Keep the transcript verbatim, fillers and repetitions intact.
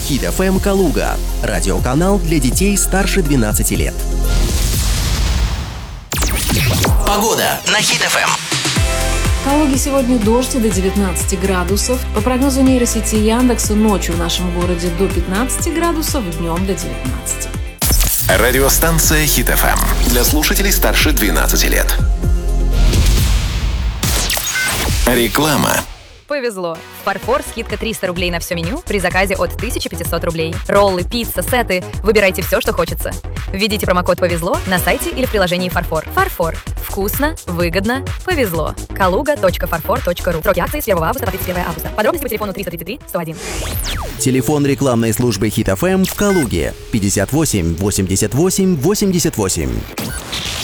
Хит эф эм Калуга. Радиоканал для детей старше двенадцати лет. Погода на Хит эф эм. В Калуге сегодня дождь до девятнадцати градусов. По прогнозу нейросети Яндекса, ночью в нашем городе до пятнадцати градусов, днем до девятнадцати. Радиостанция Хит эф эм для слушателей старше двенадцати лет. Реклама. Повезло. Фарфор скидка триста рублей на все меню при заказе от тысяча пятьсот рублей. Роллы, пицца, сеты. Выбирайте все, что хочется. Введите промокод «Повезло» на сайте или в приложении Фарфор. Фарфор. Вкусно, выгодно, повезло. калуга точка фарфор точка ру. Сроки акции с первого августа по тридцать первое августа. Подробности по телефону триста тридцать три сто один. Телефон рекламной службы Хит эф эм в Калуге пятьдесят восемь восемьдесят восемь восемьдесят восемь.